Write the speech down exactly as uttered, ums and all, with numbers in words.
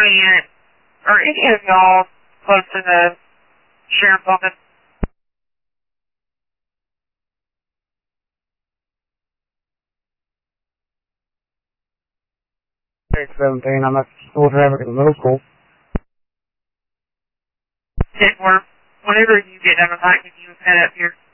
client or any of y'all close to the sheriff's office? six seventeen, I'm at school traffic at the middle school. It works. Whenever you get done with hiking, you head up here.